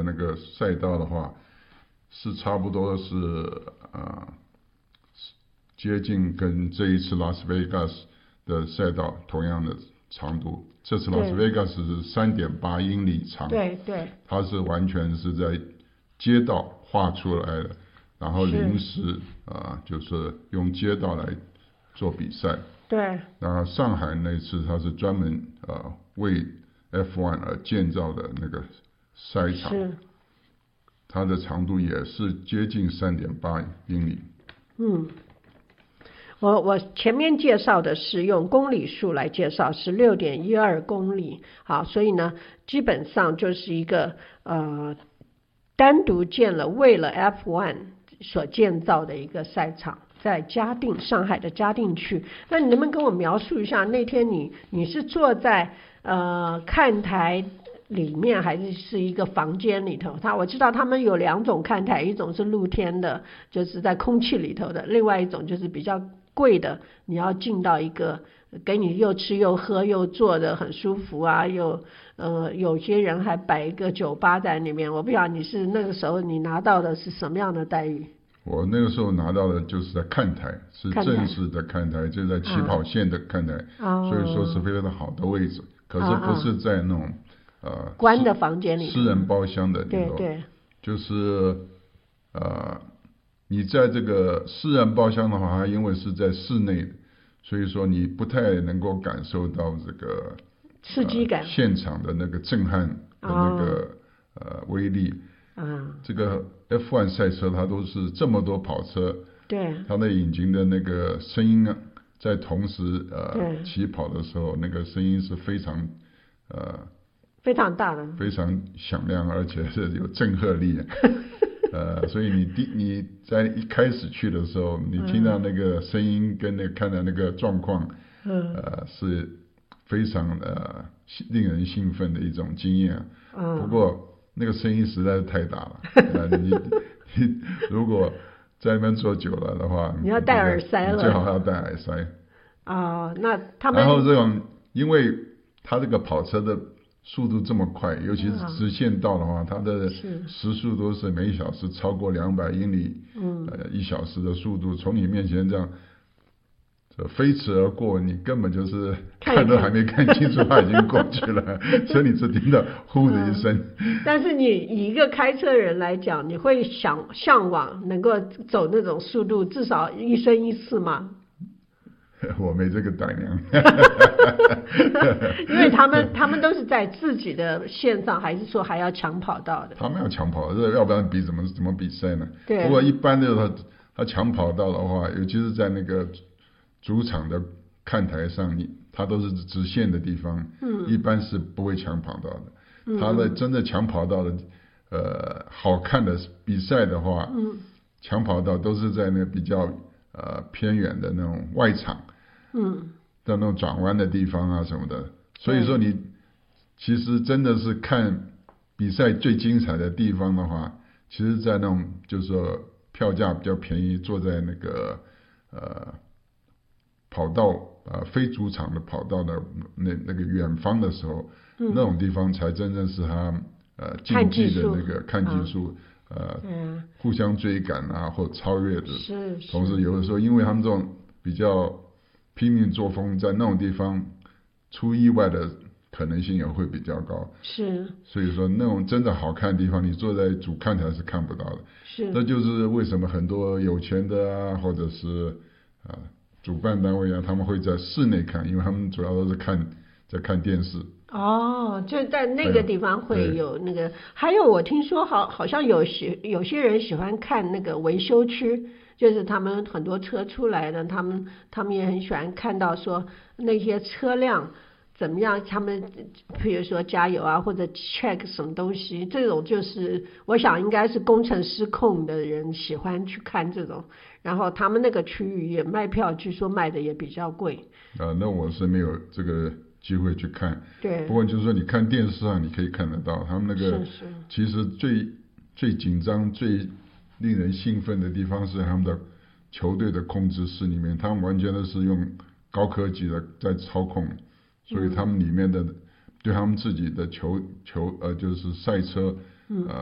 的那个赛道的话，是差不多是接近跟这一次拉斯维加斯的赛道同样的长度。这次拉斯维加斯是3.8英里长， 对对， 它是完全是在街道画出来的，然后临时就是用街道来做比赛。 对。 那上海那次它是专门为 F1 而建造的那个赛场， 是， 它的长度也是接近3.8英里。 我前面介绍的是用公里数来介绍，是6.12公里。好，所以呢，基本上就是一个单独为了 F1 所建造的一个赛场，在上海的嘉定区。那你能不能跟我描述一下，那天你是坐在看台里面，还是一个房间里头？我知道他们有2种看台，一种是露天的，就是在空气里头的；另外一种就是比较贵的，你要进到一个给你又吃又喝又坐的很舒服啊，有些人还摆一个酒吧在里面。我不晓得你是那个时候你拿到的是什么样的待遇？ 我那个时候拿到的就是在看台，是正式的看台，就在起跑线的看台，所以说是非常的好的位置。可是不是在那种关的房间里， 私人包厢的里头， 对， 就是你在这个私人包厢的话，因为是在室内，所以说你不太能够感受到这个刺激感， 现场的那个震撼的那个威力。这个 F1 赛车它都是这么多跑车， 对， 它的引擎的那个声音啊，在同时起跑的时候，那个声音是非常大的，非常响亮，而且是有震慑力。所以你在一开始去的时候，你听到那个声音跟看到那个状况，是非常令人兴奋的一种经验。不过那个声音实在是太大了，你如果在那边坐久了的话， 你要戴耳塞了， 最好要戴耳塞。 那他们然后这种，因为他这个跑车的速度这么快，尤其是直线道的话，它的时速都是每小时超过200英里，1小时的速度从你面前这样飞驰而过，你根本就是看都还没看清楚，它已经过去了，所以你只听到呼的一声。 但是你以一个开车人来讲，你会向往能够走那种速度，至少一生一次吗？ 我没这个胆量。 因为他们都是在自己的线上，还是说还要抢跑道的？ 他们要抢跑，要不然怎么比赛呢？ 对。 不过一般的他抢跑道的话，尤其是在那个主场的看台上，它都是直线的地方，一般是不会抢跑道的。他的真的抢跑道的好看的比赛的话，抢跑道都是在那比较偏远的那种外场，在那种转弯的地方啊什么的。所以说你其实真的是看比赛最精彩的地方的话，其实在那种就是说票价比较便宜，坐在那个跑道非主场的跑道的那个远方的时候，那种地方才真正是他竞技的那个看技术，互相追赶啊或超越的。同时有的时候因为他们这种比较拼命作风，在那种地方出意外的可能性也会比较高。所以说那种真的好看的地方，你坐在主看台是看不到的。这就是为什么很多有钱的啊，或者是主办单位啊，他们会在室内看，因为他们主要都是在看电视。 就在那个地方会有那个。还有我听说好像有些人喜欢看那个维修区，就是他们很多车出来的，他们也很喜欢看到说那些车辆怎么样，他们比如说加油啊或者 check 什么东西，这种就是我想应该是工程师控的人喜欢去看这种。然后他们那个区域也卖票，据说卖的也比较贵。 那我是没有这个机会去看。 对。 不过就是说你看电视上你可以看得到，他们那个其实最紧张、最令人兴奋的地方是他们的球队的控制室里面，他们完全都是用高科技的在操控，所以他们里面的对他们自己的球就是赛车